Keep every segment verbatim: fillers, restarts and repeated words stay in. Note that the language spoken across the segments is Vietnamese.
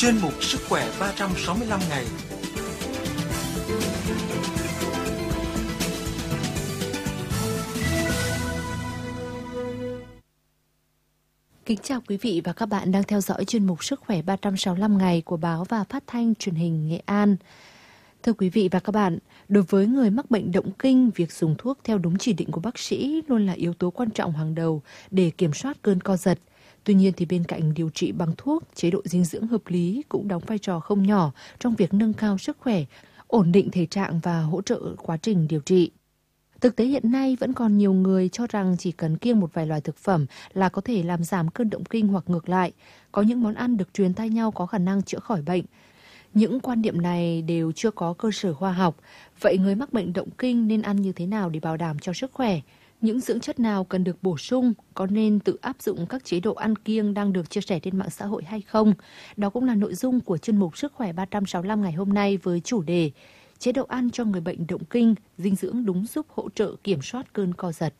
chuyên mục Sức khỏe ba trăm sáu mươi lăm ngày. Kính chào quý vị và các bạn đang theo dõi chuyên mục Sức khỏe ba trăm sáu mươi lăm ngày của báo và phát thanh truyền hình Nghệ An. Thưa quý vị và các bạn, đối với người mắc bệnh động kinh, việc dùng thuốc theo đúng chỉ định của bác sĩ luôn là yếu tố quan trọng hàng đầu để kiểm soát cơn co giật. Tuy nhiên thì bên cạnh điều trị bằng thuốc, chế độ dinh dưỡng hợp lý cũng đóng vai trò không nhỏ trong việc nâng cao sức khỏe, ổn định thể trạng và hỗ trợ quá trình điều trị. Thực tế hiện nay vẫn còn nhiều người cho rằng chỉ cần kiêng một vài loại thực phẩm là có thể làm giảm cơn động kinh hoặc ngược lại. Có những món ăn được truyền tay nhau có khả năng chữa khỏi bệnh. Những quan niệm này đều chưa có cơ sở khoa học. Vậy người mắc bệnh động kinh nên ăn như thế nào để bảo đảm cho sức khỏe? Những dưỡng chất nào cần được bổ sung? Có nên tự áp dụng các chế độ ăn kiêng đang được chia sẻ trên mạng xã hội hay không? Đó cũng là nội dung của chuyên mục Sức khỏe ba trăm sáu mươi lăm ngày hôm nay với chủ đề chế độ ăn cho người bệnh động kinh, dinh dưỡng đúng giúp hỗ trợ kiểm soát cơn co giật.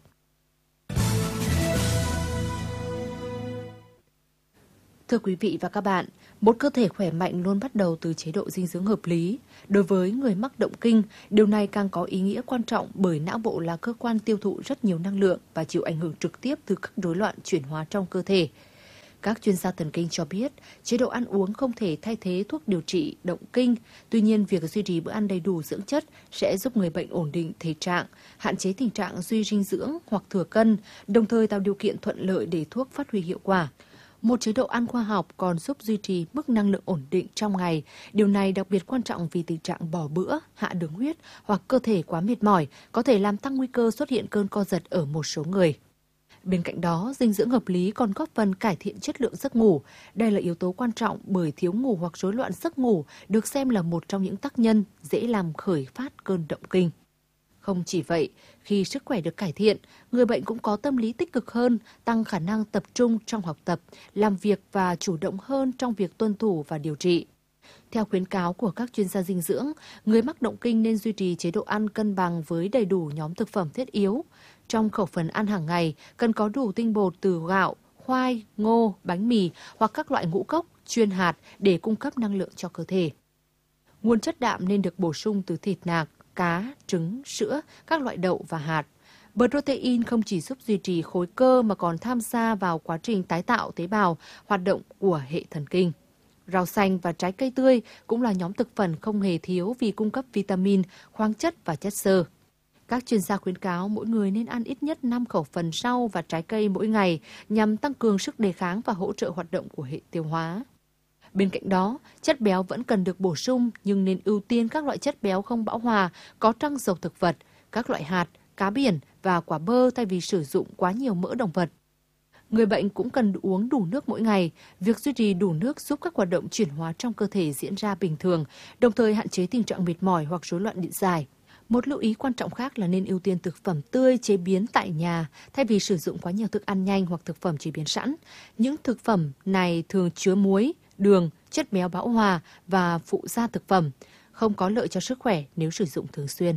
Thưa quý vị và các bạn, một cơ thể khỏe mạnh luôn bắt đầu từ chế độ dinh dưỡng hợp lý. Đối với người mắc động kinh, điều này càng có ý nghĩa quan trọng bởi não bộ là cơ quan tiêu thụ rất nhiều năng lượng và chịu ảnh hưởng trực tiếp từ các rối loạn chuyển hóa trong cơ thể. Các chuyên gia thần kinh cho biết, chế độ ăn uống không thể thay thế thuốc điều trị động kinh. Tuy nhiên, việc duy trì bữa ăn đầy đủ dưỡng chất sẽ giúp người bệnh ổn định thể trạng, hạn chế tình trạng suy dinh dưỡng hoặc thừa cân, đồng thời tạo điều kiện thuận lợi để thuốc phát huy hiệu quả. Một chế độ ăn khoa học còn giúp duy trì mức năng lượng ổn định trong ngày. Điều này đặc biệt quan trọng vì tình trạng bỏ bữa, hạ đường huyết hoặc cơ thể quá mệt mỏi có thể làm tăng nguy cơ xuất hiện cơn co giật ở một số người. Bên cạnh đó, dinh dưỡng hợp lý còn góp phần cải thiện chất lượng giấc ngủ. Đây là yếu tố quan trọng bởi thiếu ngủ hoặc rối loạn giấc ngủ được xem là một trong những tác nhân dễ làm khởi phát cơn động kinh. Không chỉ vậy, khi sức khỏe được cải thiện, người bệnh cũng có tâm lý tích cực hơn, tăng khả năng tập trung trong học tập, làm việc và chủ động hơn trong việc tuân thủ và điều trị. Theo khuyến cáo của các chuyên gia dinh dưỡng, người mắc động kinh nên duy trì chế độ ăn cân bằng với đầy đủ nhóm thực phẩm thiết yếu. Trong khẩu phần ăn hàng ngày, cần có đủ tinh bột từ gạo, khoai, ngô, bánh mì hoặc các loại ngũ cốc, chuyên hạt để cung cấp năng lượng cho cơ thể. Nguồn chất đạm nên được bổ sung từ thịt nạc, cá, trứng, sữa, các loại đậu và hạt. Protein không chỉ giúp duy trì khối cơ mà còn tham gia vào quá trình tái tạo tế bào, hoạt động của hệ thần kinh. Rau xanh và trái cây tươi cũng là nhóm thực phẩm không hề thiếu vì cung cấp vitamin, khoáng chất và chất xơ. Các chuyên gia khuyến cáo mỗi người nên ăn ít nhất năm khẩu phần rau và trái cây mỗi ngày nhằm tăng cường sức đề kháng và hỗ trợ hoạt động của hệ tiêu hóa. Bên cạnh đó, chất béo vẫn cần được bổ sung nhưng nên ưu tiên các loại chất béo không bão hòa có trong dầu thực vật, các loại hạt, cá biển và quả bơ thay vì sử dụng quá nhiều mỡ động vật. Người bệnh cũng cần uống đủ nước mỗi ngày. Việc duy trì đủ nước giúp các hoạt động chuyển hóa trong cơ thể diễn ra bình thường, đồng thời hạn chế tình trạng mệt mỏi hoặc rối loạn điện giải. Một lưu ý quan trọng khác là nên ưu tiên thực phẩm tươi chế biến tại nhà thay vì sử dụng quá nhiều thức ăn nhanh hoặc thực phẩm chế biến sẵn. Những thực phẩm này thường chứa muối, đường, chất béo bão hòa và phụ gia thực phẩm, không có lợi cho sức khỏe nếu sử dụng thường xuyên.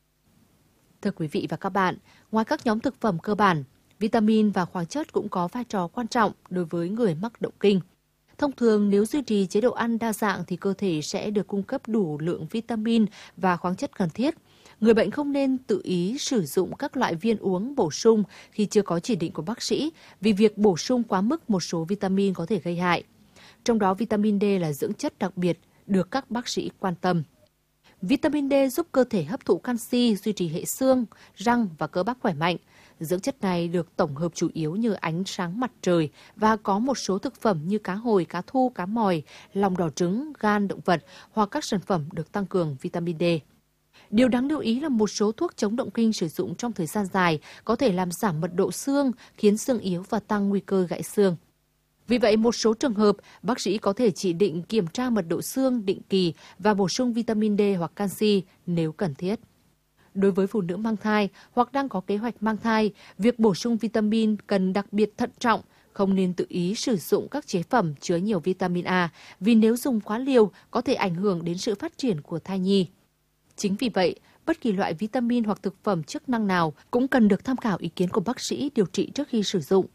Thưa quý vị và các bạn, ngoài các nhóm thực phẩm cơ bản, vitamin và khoáng chất cũng có vai trò quan trọng đối với người mắc động kinh. Thông thường, nếu duy trì chế độ ăn đa dạng thì cơ thể sẽ được cung cấp đủ lượng vitamin và khoáng chất cần thiết. Người bệnh không nên tự ý sử dụng các loại viên uống bổ sung khi chưa có chỉ định của bác sĩ vì việc bổ sung quá mức một số vitamin có thể gây hại. Trong đó, vitamin D là dưỡng chất đặc biệt được các bác sĩ quan tâm. Vitamin D giúp cơ thể hấp thụ canxi, duy trì hệ xương, răng và cơ bắp khỏe mạnh. Dưỡng chất này được tổng hợp chủ yếu nhờ ánh sáng mặt trời và có một số thực phẩm như cá hồi, cá thu, cá mòi, lòng đỏ trứng, gan động vật hoặc các sản phẩm được tăng cường vitamin D. Điều đáng lưu ý là một số thuốc chống động kinh sử dụng trong thời gian dài có thể làm giảm mật độ xương, khiến xương yếu và tăng nguy cơ gãy xương. Vì vậy, một số trường hợp, bác sĩ có thể chỉ định kiểm tra mật độ xương định kỳ và bổ sung vitamin D hoặc canxi nếu cần thiết. Đối với phụ nữ mang thai hoặc đang có kế hoạch mang thai, việc bổ sung vitamin cần đặc biệt thận trọng, không nên tự ý sử dụng các chế phẩm chứa nhiều vitamin A vì nếu dùng quá liều có thể ảnh hưởng đến sự phát triển của thai nhi. Chính vì vậy, bất kỳ loại vitamin hoặc thực phẩm chức năng nào cũng cần được tham khảo ý kiến của bác sĩ điều trị trước khi sử dụng.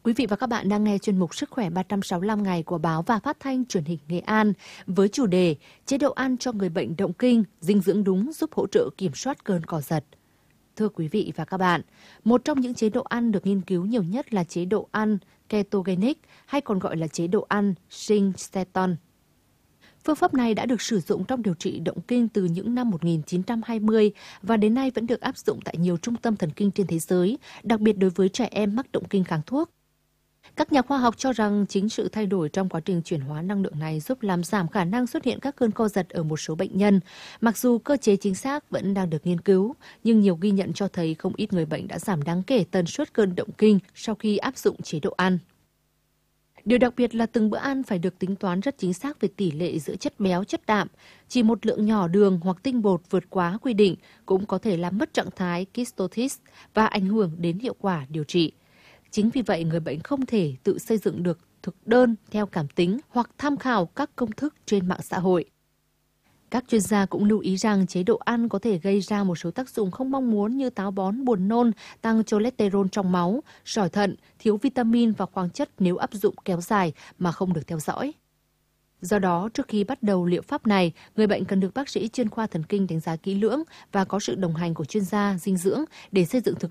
Quý vị và các bạn đang nghe chuyên mục Sức khỏe ba trăm sáu mươi lăm ngày của báo và phát thanh truyền hình Nghệ An với chủ đề chế độ ăn cho người bệnh động kinh, dinh dưỡng đúng giúp hỗ trợ kiểm soát cơn co giật. Thưa quý vị và các bạn, một trong những chế độ ăn được nghiên cứu nhiều nhất là chế độ ăn ketogenic hay còn gọi là chế độ ăn Shin-Seton. Phương pháp này đã được sử dụng trong điều trị động kinh từ những năm một nghìn chín trăm hai mươi và đến nay vẫn được áp dụng tại nhiều trung tâm thần kinh trên thế giới, đặc biệt đối với trẻ em mắc động kinh kháng thuốc. Các nhà khoa học cho rằng chính sự thay đổi trong quá trình chuyển hóa năng lượng này giúp làm giảm khả năng xuất hiện các cơn co giật ở một số bệnh nhân. Mặc dù cơ chế chính xác vẫn đang được nghiên cứu, nhưng nhiều ghi nhận cho thấy không ít người bệnh đã giảm đáng kể tần suất cơn động kinh sau khi áp dụng chế độ ăn. Điều đặc biệt là từng bữa ăn phải được tính toán rất chính xác về tỷ lệ giữa chất béo, chất đạm. Chỉ một lượng nhỏ đường hoặc tinh bột vượt quá quy định cũng có thể làm mất trạng thái ketosis và ảnh hưởng đến hiệu quả điều trị. Chính vì vậy, người bệnh không thể tự xây dựng được thực đơn theo cảm tính hoặc tham khảo các công thức trên mạng xã hội. Các chuyên gia cũng lưu ý rằng chế độ ăn có thể gây ra một số tác dụng không mong muốn như táo bón, buồn nôn, tăng cholesterol trong máu, sỏi thận, thiếu vitamin và khoáng chất nếu áp dụng kéo dài mà không được theo dõi. Do đó, trước khi bắt đầu liệu pháp này, người bệnh cần được bác sĩ chuyên khoa thần kinh đánh giá kỹ lưỡng và có sự đồng hành của chuyên gia dinh dưỡng để xây dựng thực